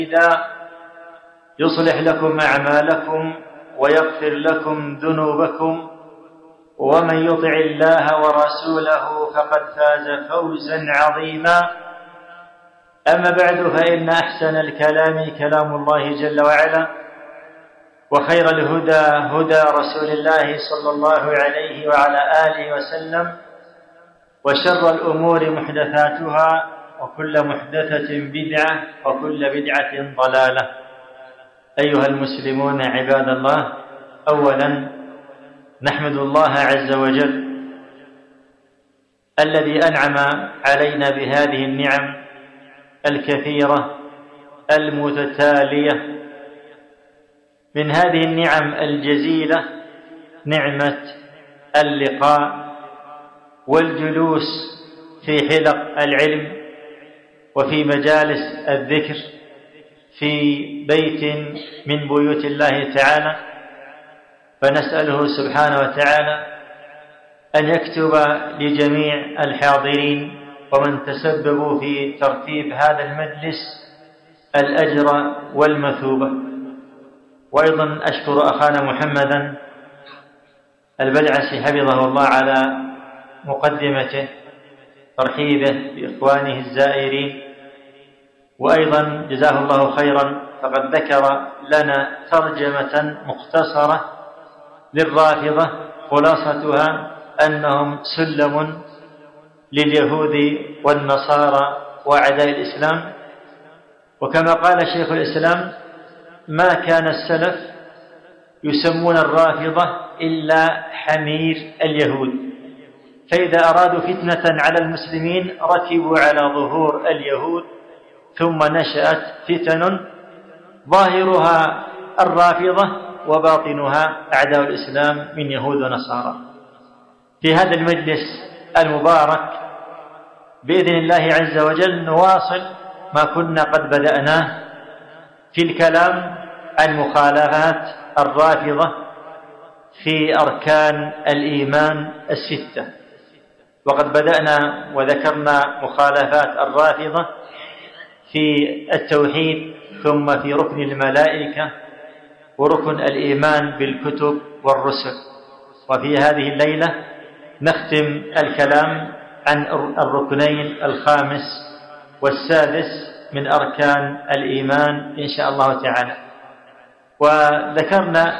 يصلح لكم أعمالكم ويغفر لكم ذنوبكم، ومن يطع الله ورسوله فقد فاز فوزا عظيما. أما بعد، فإن أحسن الكلام كلام الله جل وعلا، وخير الهدى هدى رسول الله صلى الله عليه وعلى آله وسلم، وشر الأمور محدثاتها، وكل محدثة بدعة، وكل بدعة ضلالة. أيها المسلمون عباد الله، أولا نحمد الله عز وجل الذي أنعم علينا بهذه النعم الكثيرة المتتالية. من هذه النعم الجزيلة نعمة اللقاء والجلوس في حلق العلم وفي مجالس الذكر في بيت من بيوت الله تعالى، فنسأله سبحانه وتعالى أن يكتب لجميع الحاضرين ومن تسببوا في ترتيب هذا المجلس الأجر والمثوبة. وأيضا أشكر أخانا محمدا البلعسي حفظه الله على مقدمته، ترحيبه بإخوانه الزائرين، وأيضا جزاه الله خيرا فقد ذكر لنا ترجمة مختصرة للرافضة، خلاصتها أنهم سلم لليهود والنصارى وأعداء الإسلام. وكما قال شيخ الإسلام: ما كان السلف يسمون الرافضة إلا حمير اليهود، فإذا أرادوا فتنة على المسلمين ركبوا على ظهور اليهود، ثم نشأت فتن ظاهرها الرافضة وباطنها أعداء الإسلام من يهود ونصارى. في هذا المجلس المبارك بإذن الله عز وجل نواصل ما كنا قد بدأناه في الكلام عن مخالفات الرافضة في أركان الإيمان الستة. وقد بدأنا وذكرنا مخالفات الرافضة في التوحيد، ثم في ركن الملائكة، وركن الإيمان بالكتب والرسل. وفي هذه الليلة نختم الكلام عن الركنين الخامس والسادس من أركان الإيمان إن شاء الله تعالى. وذكرنا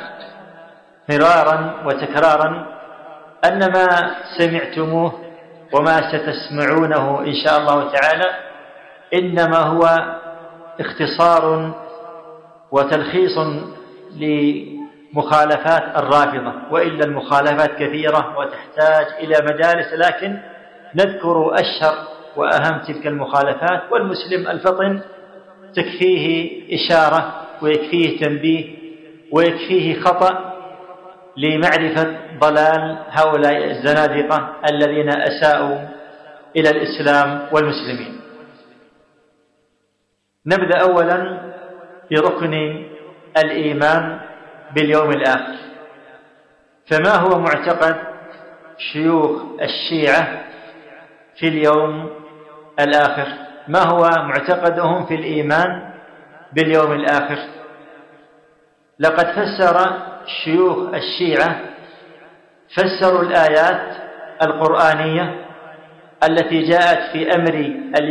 مرارا وتكرارا أن ما سمعتموه وما ستسمعونه إن شاء الله تعالى إنما هو اختصار وتلخيص لمخالفات الرافضة، وإلا المخالفات كثيرة وتحتاج إلى مجالس، لكن نذكر أشهر وأهم تلك المخالفات، والمسلم الفطن تكفيه إشارة ويكفيه تنبيه ويكفيه خطأ لمعرفة ضلال هؤلاء الزنادقة الذين أساءوا إلى الإسلام والمسلمين. نبدأ أولا بركن الإيمان باليوم الآخر. فما هو معتقد شيوخ الشيعة في اليوم الآخر؟ ما هو معتقدهم في الإيمان باليوم الآخر؟ لقد فسر شيوخ الشيعة فسروا الآيات القرآنية التي جاءت في أمر